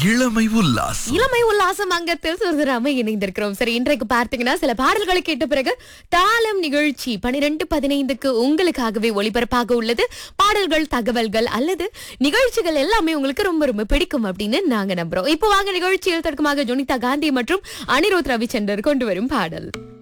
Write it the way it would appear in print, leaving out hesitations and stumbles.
இளமை உல்லாசம். இளமை உல்லாசம் அங்கத்தில் சுதந்திரமா இணைந்திருக்கிறோம். சரி, இன்றைக்கு பார்த்தீங்கன்னா சில பாடல்களை கேட்ட பிறகு தாளம் நிகழ்ச்சி 12:15க்கு உங்களுக்காகவே ஒளிபரப்பாக உள்ளது. பாடல்கள், தகவல்கள் அல்லது நிகழ்ச்சிகள் எல்லாமே உங்களுக்கு ரொம்ப ரொம்ப பிடிக்கும் அப்படின்னு நாங்க நம்புறோம். இப்போ வாங்க நிகழ்ச்சியில் தொடக்கமாக ஜொனிதா காந்தி மற்றும் அனிருத் ரவிச்சந்தர் கொண்டு வரும் பாடல்.